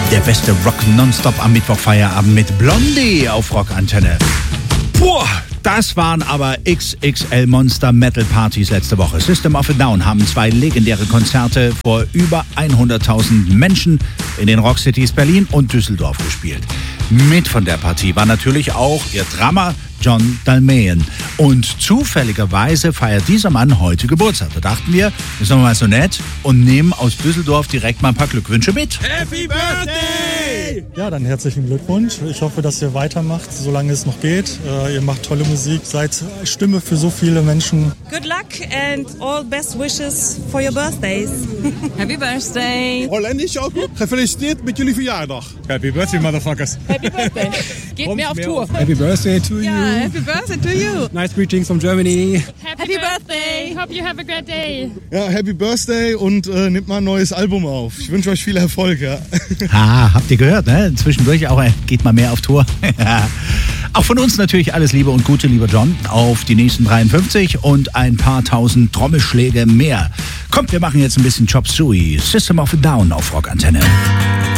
Der beste Rock nonstop am Mittwoch Feierabend mit Blondie auf Rockantenne. Puh, das waren aber XXL Monster Metal Partys letzte Woche. System of a Down haben 2 legendäre Konzerte vor über 100.000 Menschen in den Rockcities Berlin und Düsseldorf gespielt. Mit von der Partie war natürlich auch ihr Drummer John Dalmayan. Und zufälligerweise feiert dieser Mann heute Geburtstag. Da dachten wir sind wir mal so nett und nehmen aus Düsseldorf direkt mal ein paar Glückwünsche mit. Happy Birthday! Ja, dann herzlichen Glückwunsch. Ich hoffe, dass ihr weitermacht, solange es noch geht. Ihr macht tolle Musik, seid Stimme für so viele Menschen. Good luck and all best wishes for your birthdays. Happy Birthday! Holländisch ook. Gefeliciteerd met jullie verjaardag. Happy Birthday, Motherfuckers. Happy Birthday! Geht mehr auf Tour. Happy Birthday to you. Happy Birthday to you! Nice greetings from Germany. Happy Birthday! Hope you have a great day! Ja, Happy Birthday und nehmt mal ein neues Album auf. Ich wünsche euch viel Erfolg, ja. Habt ihr gehört, ne? Zwischendurch auch geht mal mehr auf Tour. Auch von uns natürlich alles Liebe und Gute, lieber John, auf die nächsten 53 und ein paar tausend Trommelschläge mehr. Kommt, wir machen jetzt ein bisschen Chop Suey. System of a Down auf Rockantenne.